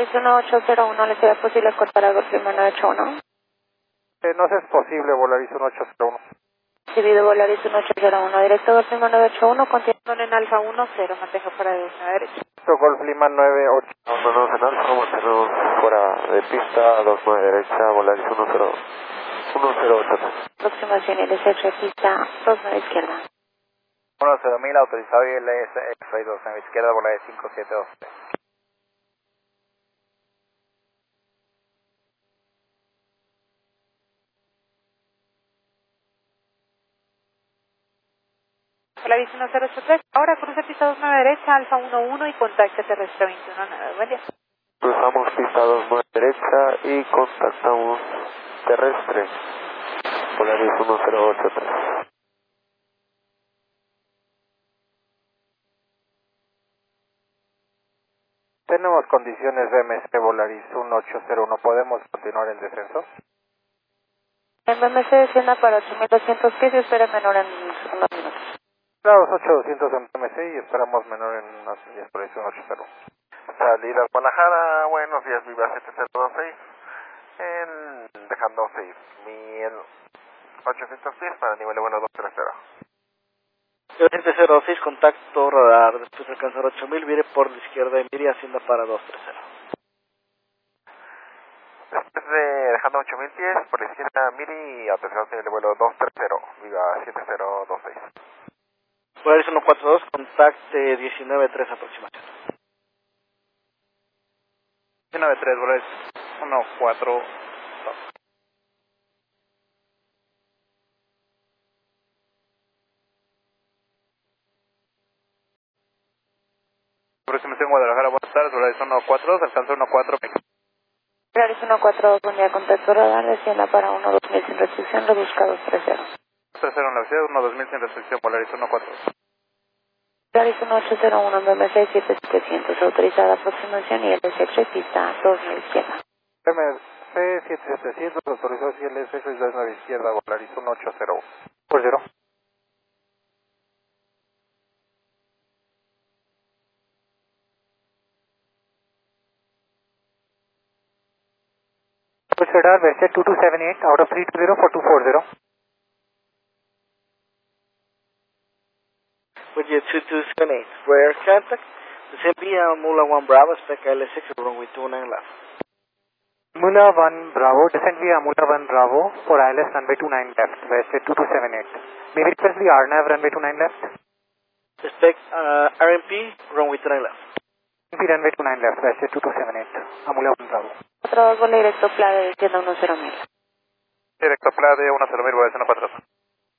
Es 1801, ¿le sería posible cortar a Golf Lima 981? No es posible, Volaris 1801. Recibido Volaris 1801, directo Golf Lima 981, continuando en Alfa 10, mantenga fuera de la derecha. Golf Lima 98. No, en Alfa, mantenemos fuera de pista, 29 derecha, Volaris 108. Aproximación ILS pista 29 izquierda. 10.000, autorizado ILS X-Ray 29 izquierda, Volaris 572. Volaris 1083, ahora cruce pista 29 derecha, Alfa 11 y contacte terrestre 219. Buen día. Cruzamos pista 29 derecha y contactamos terrestre, Volaris 1083. Tenemos condiciones BMC Volaris 1801, ¿podemos continuar el descenso? En BMC descienda para 8200 pies y espera menor en unos minutos. Grados 8200 en BMC y esperamos menor en unos días, por eso 180. Salida Guadalajara, buenos días, Viva 7026, dejando 6.800 pies para nivel de vuelo 230. 706, contacto radar, después de alcanzar 8000, vire por la izquierda y mire hacienda para 230. Después de dejando 8000 pies, por la izquierda mire y aterrizamos nivel de vuelo 230, Viva 7026. Volaris 142, contacte 193 aproximación. 193, Volaris 142. Aproximación Guadalajara, buenas tardes, Volaris 142, alcanzó 14. Volaris 142, buen día, contacto radar, descienda para 12000 sin restricción, reduzca 230. 30 en la ciudad, 12000 sin restricción, Volaris 142. Volaris 1801, BMC 7700, autorizada aproximación y ILS pista 2000 izquierda. BMC 7700, autorizado ILS 29 izquierda, Volaris 1801. Por 0. Radar, Westjet 2278, out of 320 for 240. Budget 2278, rare contact, descend via Mula 1 Bravo, spec ILS6, runway 29 left. Mula 1 Bravo, descend via Mula 1 Bravo for ILS runway 29 left, Westjet 2278. May we request the RNAV runway 29 left? Spec RMP, runway 29 left. RMP runway 29 left, Westjet 2278, Mula 1 Bravo. Otro vuelo directo Plade, descienda 10.000. Directo Plade 10.000, Volaris 142.